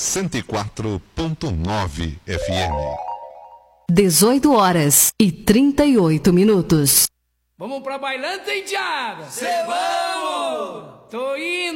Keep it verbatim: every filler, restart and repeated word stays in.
cento e quatro ponto nove F M. dezoito horas e trinta e oito minutos. Vamos pra bailanta, indiada? Cê vamos! Tô indo!